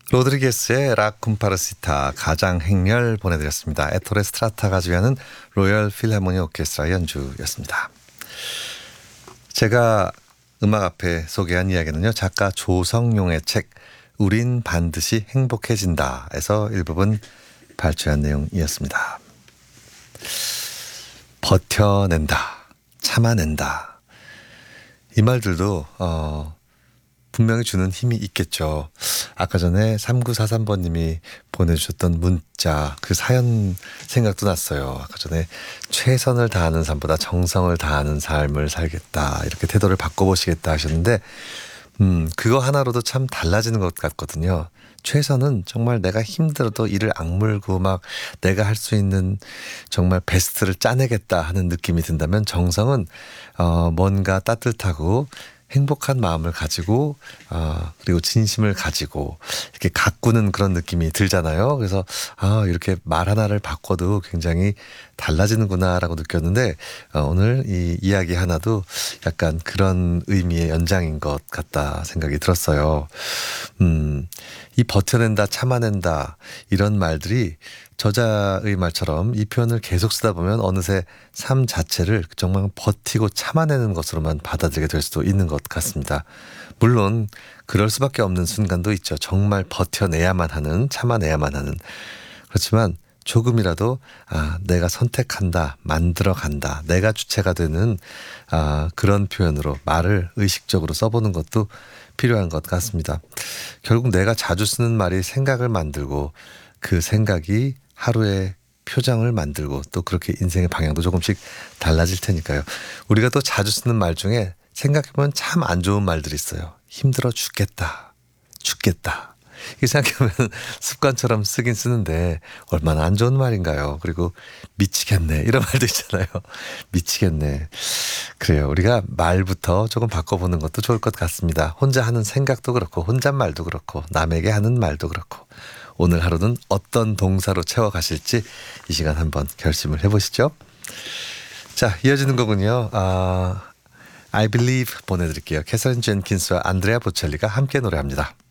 로드리게스의 라 쿰파르시타 가장 행렬 보내드렸습니다. 에토레 스트라타가 지휘하는 로열 필하모니 오케스트라 연주였습니다. 제가 음악 앞에 소개한 이야기는요. 작가 조성용의 책 우린 반드시 행복해진다에서 일부분 발췌한 내용이었습니다. 버텨낸다, 참아낸다. 이 말들도 분명히 주는 힘이 있겠죠. 아까 전에 3943번님이 보내주셨던 문자 그 사연 생각도 났어요. 아까 전에 최선을 다하는 삶보다 정성을 다하는 삶을 살겠다 이렇게 태도를 바꿔보시겠다 하셨는데 그거 하나로도 참 달라지는 것 같거든요. 최선은 정말 내가 힘들어도 이를 악물고 막 내가 할 수 있는 정말 베스트를 짜내겠다 하는 느낌이 든다면 정성은 뭔가 따뜻하고 행복한 마음을 가지고 그리고 진심을 가지고 이렇게 가꾸는 그런 느낌이 들잖아요. 그래서 이렇게 말 하나를 바꿔도 굉장히 달라지는구나라고 느꼈는데 오늘 이 이야기 하나도 약간 그런 의미의 연장인 것 같다 생각이 들었어요. 이 버텨낸다, 참아낸다 이런 말들이 저자의 말처럼 이 표현을 계속 쓰다 보면 어느새 삶 자체를 정말 버티고 참아내는 것으로만 받아들이게 될 수도 있는 것 같습니다. 물론 그럴 수밖에 없는 순간도 있죠. 정말 버텨내야만 하는, 참아내야만 하는. 그렇지만 조금이라도 내가 선택한다, 만들어간다, 내가 주체가 되는 그런 표현으로 말을 의식적으로 써보는 것도 필요한 것 같습니다. 결국 내가 자주 쓰는 말이 생각을 만들고 그 생각이 하루의 표정을 만들고 또 그렇게 인생의 방향도 조금씩 달라질 테니까요. 우리가 또 자주 쓰는 말 중에 생각해보면 참 안 좋은 말들이 있어요. 힘들어 죽겠다. 죽겠다. 이게 생각해보면 습관처럼 쓰긴 쓰는데 얼마나 안 좋은 말인가요. 그리고 미치겠네 이런 말도 있잖아요. 미치겠네. 그래요. 우리가 말부터 조금 바꿔보는 것도 좋을 것 같습니다. 혼자 하는 생각도 그렇고 혼잣말도 그렇고 남에게 하는 말도 그렇고 오늘 하루는 어떤 동사로 채워가실지 이 시간 한번 결심을 해보시죠. 자, 이어지는 곡은요. I Believe 보내드릴게요. 캐서린 젠킨스와 안드레아 보첼리가 함께 노래합니다.